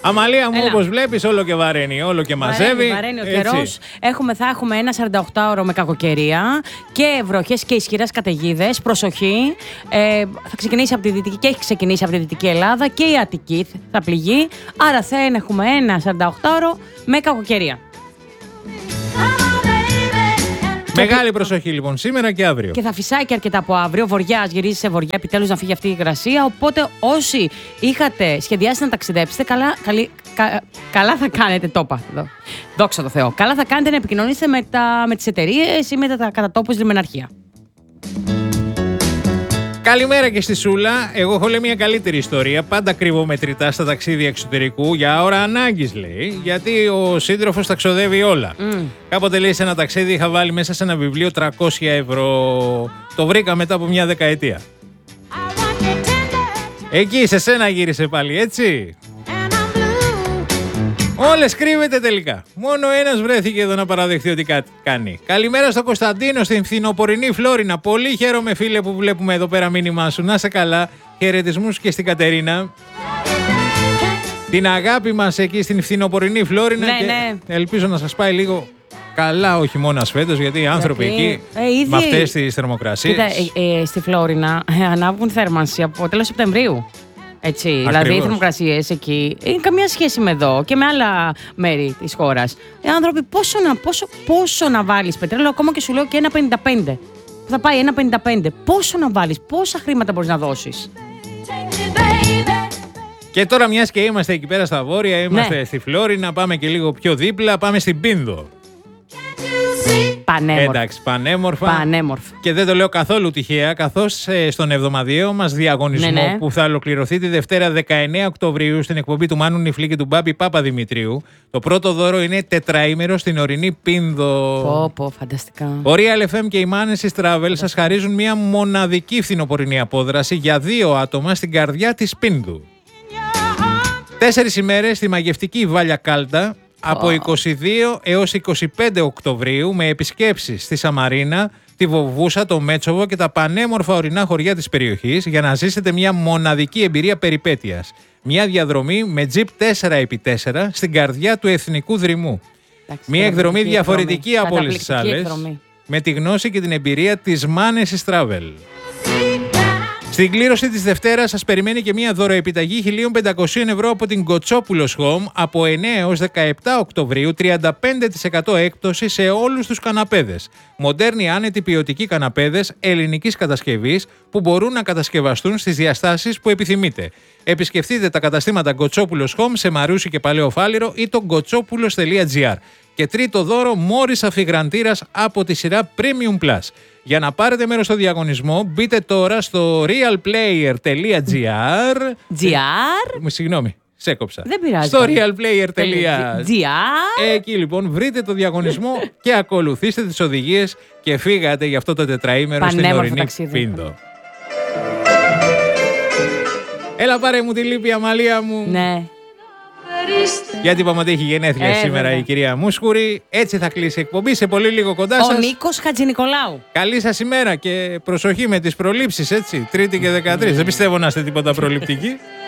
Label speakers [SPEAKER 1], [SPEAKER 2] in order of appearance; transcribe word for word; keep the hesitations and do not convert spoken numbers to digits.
[SPEAKER 1] Αμαλία μου, όπως βλέπεις, όλο και βαραίνει, όλο και μαζεύει.
[SPEAKER 2] Βαραίνει, βαραίνει ο καιρός. Έχουμε, θα έχουμε ένα σαρανταοκτάωρο με κακοκαιρία και βροχές και ισχυρές καταιγίδες. Προσοχή. Ε, θα ξεκινήσει από τη Δυτική και έχει ξεκινήσει από τη Δυτική Ελλάδα και η Αττική θα πληγεί. Άρα θα έχουμε ένα σαρανταοκτάωρο με κακοκαιρία.
[SPEAKER 1] Μεγάλη προσοχή λοιπόν σήμερα και αύριο.
[SPEAKER 2] Και θα φυσάει και αρκετά από αύριο. Βοριάς, γυρίζει σε βοριά, επιτέλους να φύγει αυτή η υγρασία. Οπότε όσοι είχατε σχεδιάσει να ταξιδέψετε, καλά, καλή, κα, καλά θα κάνετε. Το είπα εδώ. Δόξα τω Θεώ. Καλά θα κάνετε να επικοινωνήσετε με, τα, με τις εταιρείες ή με τα κατατόπους λιμεναρχεία.
[SPEAKER 1] Καλημέρα και στη Σούλα. Εγώ έχω λέει μια καλύτερη ιστορία. Πάντα κρύβω μετρητά στα ταξίδια εξωτερικού για ώρα ανάγκης, λέει. Γιατί ο σύντροφος τα ξοδεύει όλα. Mm. Κάποτε λέει σε ένα ταξίδι είχα βάλει μέσα σε ένα βιβλίο τριακόσια ευρώ. Το βρήκα μετά από μια δεκαετία. Εκεί σε σένα γύρισε πάλι, έτσι. Όλες κρύβεται τελικά. Μόνο ένας βρέθηκε εδώ να παραδεχθεί ότι κάτι κάνει. Καλημέρα στο Κωνσταντίνο στην φθινοπορεινή Φλόρινα. Πολύ χαίρομαι, φίλε, που βλέπουμε εδώ πέρα μήνυμά σου. Να σε καλά. Χαιρετισμούς και στην Κατερίνα. Την αγάπη μας εκεί στην φθινοπορεινή Φλόρινα.
[SPEAKER 2] Ναι,
[SPEAKER 1] και
[SPEAKER 2] ναι.
[SPEAKER 1] ελπίζω να σας πάει λίγο καλά, όχι μόνο φέτος, γιατί οι άνθρωποι
[SPEAKER 2] γιατί,
[SPEAKER 1] εκεί
[SPEAKER 2] ε, ήδη...
[SPEAKER 1] με αυτές τις θερμοκρασίες.
[SPEAKER 2] Κοίτα, ε, ε, στη Φλόρινα ε, ανάβουν θέρμανση από τέλος Σεπτεμβρίου. Έτσι, δηλαδή οι θερμοκρασίες εκεί είναι καμία σχέση με εδώ και με άλλα μέρη της χώρας. Οι άνθρωποι πόσο να, πόσο, πόσο να βάλεις πετρέλαιο, ακόμα και σου λέω και ένα πενήντα πέντε. Θα πάει ένα πενήντα πέντε. Πόσο να βάλεις, πόσα χρήματα μπορείς να δώσεις.
[SPEAKER 1] Και τώρα, μιας και είμαστε εκεί πέρα στα βόρεια, είμαστε ναι. στη Φλόρινα, πάμε και λίγο πιο δίπλα, πάμε στην Πίνδο.
[SPEAKER 2] Πανέμορφα.
[SPEAKER 1] Εντάξει, πανέμορφα.
[SPEAKER 2] Πανέμορφα.
[SPEAKER 1] Και δεν το λέω καθόλου τυχαία, καθώς ε, στον εβδομαδιαίο μας διαγωνισμό ναι, ναι. που θα ολοκληρωθεί τη Δευτέρα δεκαεννέα Οκτωβρίου στην εκπομπή του Μάνου Νιφλή και του Μπάμπη Παπαδημητρίου, το πρώτο δώρο είναι τετραήμερο στην ορεινή Πίνδο.
[SPEAKER 2] Πω, πω, φανταστικά.
[SPEAKER 1] Ο Real εφ εμ και η Manesis Travel σας χαρίζουν μια μοναδική φθινοπορεινή απόδραση για δύο άτομα στην καρδιά της Πίνδου. Τέσσερις ημέρες στη μαγευτική Βάλια Κάλτα. Από είκοσι δύο έως είκοσι πέντε Οκτωβρίου με επισκέψεις στη Σαμαρίνα, τη Βοβούσα, το Μέτσοβο και τα πανέμορφα ορεινά χωριά της περιοχής για να ζήσετε μια μοναδική εμπειρία περιπέτειας. Μια διαδρομή με τζιπ τέσσερα επί τέσσερα στην καρδιά του εθνικού δρυμού. Εντάξει, μια εκδρομή διαφορετική εκδρομή. από όλες τις άλλες, εκδρομή. με τη γνώση και την εμπειρία της Manesis Travel. Στην κλήρωση της Δευτέρας σας περιμένει και μια δωροεπιταγή χίλια πεντακόσια ευρώ από την Κοτσόπουλος Home από εννέα έως δεκαεπτά Οκτωβρίου, τριάντα πέντε τοις εκατό έκπτωση σε όλους τους καναπέδες. Μοντέρνοι άνετοι ποιοτικοί καναπέδες ελληνικής κατασκευής που μπορούν να κατασκευαστούν στις διαστάσεις που επιθυμείτε. Επισκεφτείτε τα καταστήματα Κοτσόπουλος Home σε Μαρούσι και Παλαιό Φάληρο ή το κοτσόπουλος τελεία τζι άρ. Και τρίτο δώρο, μόρις αφιγραντήρας από τη σειρά Premium Plus. Για να πάρετε μέρος στο διαγωνισμό, μπείτε τώρα στο realplayer τελεία τζι άρ.
[SPEAKER 2] τζι άρ?
[SPEAKER 1] Συγγνώμη, σε έκοψα.
[SPEAKER 2] Δεν πειράζει.
[SPEAKER 1] Στο realplayer τελεία
[SPEAKER 2] τζι άρ.
[SPEAKER 1] Εκεί λοιπόν βρείτε το διαγωνισμό και ακολουθήστε τις οδηγίες και φύγατε για αυτό το τετραήμερο στην ορεινή Πίνδο. Έλα πάρε μου τη λύπη, Αμαλία μου.
[SPEAKER 2] Ναι.
[SPEAKER 1] Γιατί είπαμε ότι έχει γενέθλια ε, σήμερα βέβαια. η κυρία Μούσκουρη. Έτσι θα κλείσει η εκπομπή. Σε πολύ λίγο κοντά σας.
[SPEAKER 2] Ο Νίκος Χατζηνικολάου.
[SPEAKER 1] Καλή σας ημέρα και προσοχή με τις προλήψεις, έτσι. Τρίτη και δεκατρείς. Δεν πιστεύω να είστε τίποτα προληπτικοί.